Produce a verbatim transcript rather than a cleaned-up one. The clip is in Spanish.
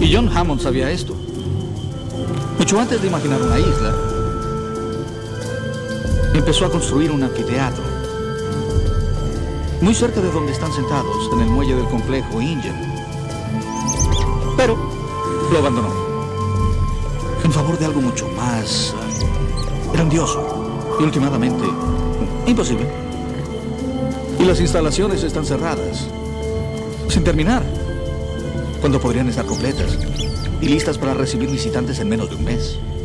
Y John Hammond sabía esto. Mucho antes de imaginar una isla, empezó a construir un anfiteatro muy cerca de donde están sentados, en el muelle del complejo Ingen. Pero lo abandonó en favor de algo mucho más uh, grandioso y últimamente imposible. Y las instalaciones están cerradas, sin terminar, cuando podrían estar completas y listas para recibir visitantes en menos de un mes.